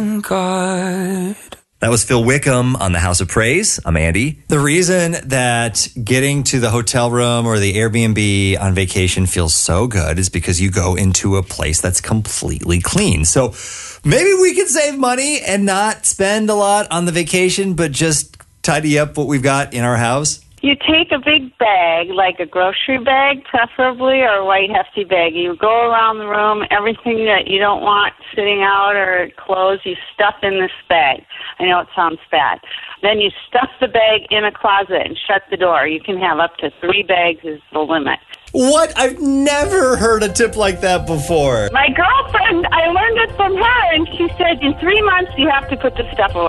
God. That was Phil Wickham on the House of Praise. I'm Andy. The reason that getting to the hotel room or the Airbnb on vacation feels so good is because you go into a place that's completely clean. So maybe we can save money and not spend a lot on the vacation, but just tidy up what we've got in our house. You take a big bag, like a grocery bag preferably, or a white hefty bag. You go around the room, everything that you don't want sitting out or clothes, you stuff in this bag. I know it sounds bad. Then you stuff the bag in a closet and shut the door. You can have up to 3 bags is the limit. What? I've never heard a tip like that before. My girlfriend, I learned it from her, and she said in 3 months you have to put the stuff away.